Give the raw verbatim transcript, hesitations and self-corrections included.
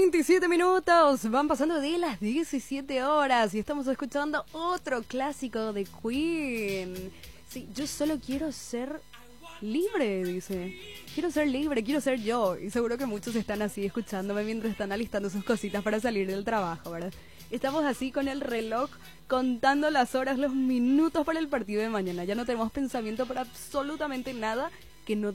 veintisiete minutos, van pasando de las diecisiete horas y estamos escuchando otro clásico de Queen. Sí, yo solo quiero ser libre, dice. Quiero ser libre, quiero ser yo. Y seguro que muchos están así escuchándome mientras están alistando sus cositas para salir del trabajo, ¿verdad? Estamos así con el reloj contando las horas, los minutos para el partido de mañana. Ya no tenemos pensamiento para absolutamente nada que no